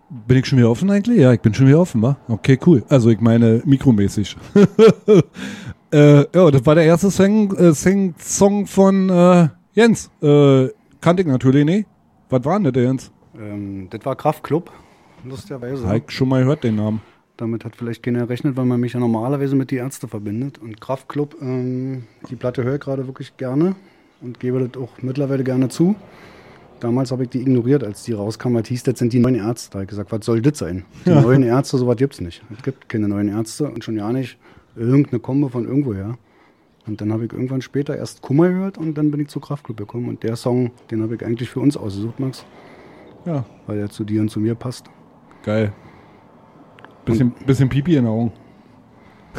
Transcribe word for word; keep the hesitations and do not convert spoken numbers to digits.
Bin ich schon wieder offen eigentlich? Ja, ich bin schon wieder offen, wa? Okay, cool. Also ich meine mikromäßig. äh, ja, das war der erste Sing, äh, Sing Song von äh, Jens. Äh, kannte ich natürlich nicht. Was war denn das, Jens? Ähm, das war Kraftklub, lustigerweise. Habe ich schon mal gehört, den Namen. Damit hat vielleicht keiner gerechnet, weil man mich ja normalerweise mit die Ärzte verbindet. Und Kraftklub, ähm, die Platte höre ich gerade wirklich gerne und gebe das auch mittlerweile gerne zu. Damals habe ich die ignoriert, als die rauskam, weil hieß, das sind die neuen Ärzte. Da habe ich gesagt, was soll das sein? Die ja. neuen Ärzte, sowas gibt es nicht. Es gibt keine neuen Ärzte und schon ja nicht irgendeine Kombo von irgendwoher. Und dann habe ich irgendwann später erst Kummer gehört und dann bin ich zu Kraftklub gekommen. Und der Song, den habe ich eigentlich für uns ausgesucht, Max. Ja. Weil er zu dir und zu mir passt. Geil. Bisschen, bisschen Pipi in den Augen.